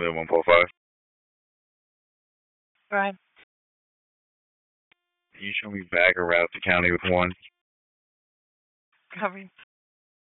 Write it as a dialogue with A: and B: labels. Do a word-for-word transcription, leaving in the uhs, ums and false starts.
A: Wait, one four five.
B: Right.
A: Can you show me back or route to county with one?
B: Copy.